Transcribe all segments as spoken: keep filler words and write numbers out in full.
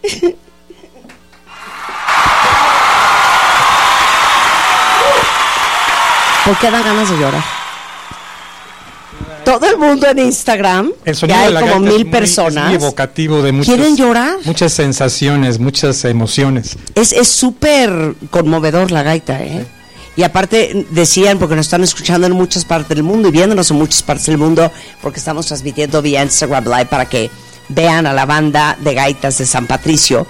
¿Por qué dan ganas de llorar? Todo el mundo en Instagram, el que hay como mil muy, personas, es muy evocativo de muchas, quieren llorar. Muchas sensaciones, muchas emociones. Es es súper conmovedor la gaita, ¿eh? Sí. Y aparte decían, porque nos están escuchando en muchas partes del mundo y viéndonos en muchas partes del mundo, porque estamos transmitiendo vía Instagram Live para que vean a la banda de gaitas de San Patricio,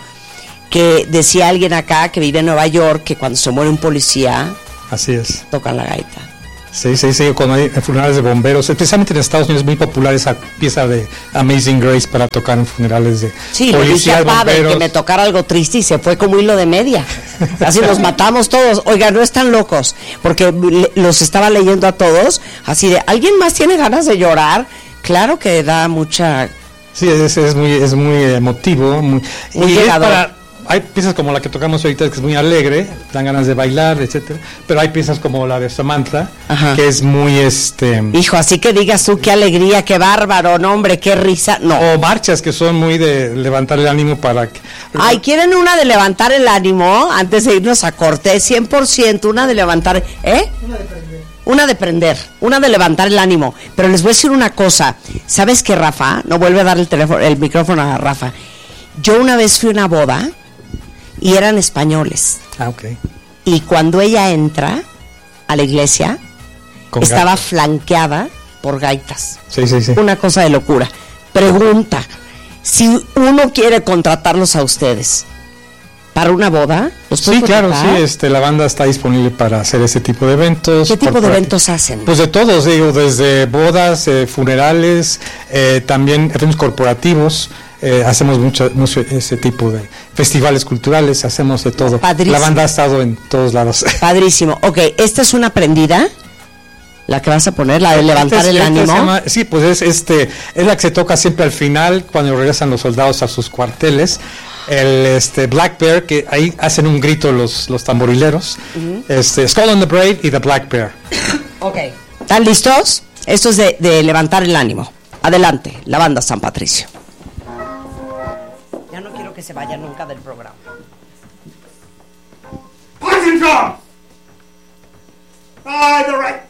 que decía alguien acá que vive en Nueva York que cuando se muere un policía, así es, tocan la gaita. Sí, sí, sí, cuando hay funerales de bomberos, especialmente en Estados Unidos es muy popular esa pieza de Amazing Grace para tocar en funerales de sí, policías, bomberos. Sí, le dije que me tocara algo triste y se fue como hilo de media. Así nos matamos todos. Oigan, no están locos, porque le, los estaba leyendo a todos, así de, ¿alguien más tiene ganas de llorar? Claro que da mucha... Sí, es, es muy es muy emotivo, muy, muy y es llegador. Para, hay piezas como la que tocamos ahorita que es muy alegre, dan ganas de bailar, etcétera, pero hay piezas como la de Samantha, ajá, que es muy este hijo, así que digas tú qué alegría, qué bárbaro, no hombre, qué risa, no. O marchas que son muy de levantar el ánimo para que... Ay, ¿quieren una de levantar el ánimo antes de irnos a corte? cien por ciento una de levantar, ¿eh? Una de prender. Una de prender, una de levantar el ánimo. Pero les voy a decir una cosa, ¿sabes qué, Rafa? No vuelve a dar el teléfono, el micrófono a Rafa. Yo una vez fui a una boda y eran españoles. Ah, ok. Y cuando ella entra a la iglesia, con estaba gaitas, flanqueada por gaitas. Sí, sí, sí. Una cosa de locura. Pregunta, si uno quiere contratarlos a ustedes para una boda, ¿los sí, claro, sí, este, la banda está disponible para hacer ese tipo de eventos. ¿Qué tipo de eventos hacen? Pues de todos, digo, desde bodas, eh, funerales, eh, también eventos corporativos. Eh, hacemos mucho, mucho ese tipo de festivales culturales, hacemos de todo. Padrísimo. La banda ha estado en todos lados. Padrísimo. Ok, esta es una prendida, la que vas a poner, la de levantar este es, el este ánimo. Llama, sí, pues es este es la que se toca siempre al final cuando regresan los soldados a sus cuarteles. El este Black Bear, que ahí hacen un grito los los tamborileros. Uh-huh. Este Skull and the Brave y the Black Bear. Ok, ¿están listos? Esto es de, de levantar el ánimo. Adelante, la banda San Patricio. Ya no quiero que se vaya nunca del programa. Punch and drum! By the right.